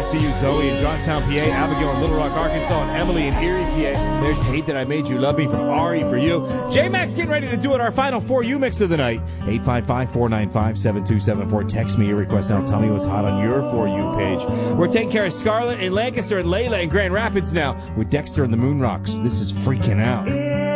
I see you. Zoe in Johnstown, PA. Abigail in Little Rock, Arkansas. And Emily in Erie, PA. There's Hate That I Made You Love Me from Ari for you. J-Max getting ready to do it. Our final For You mix of the night. 855-495-7274. Text me your request now. Tell me what's hot on your For You page. We're taking care of Scarlett in Lancaster and Layla in Grand Rapids now with Dexter and the Moon Rocks. This is Freaking Out.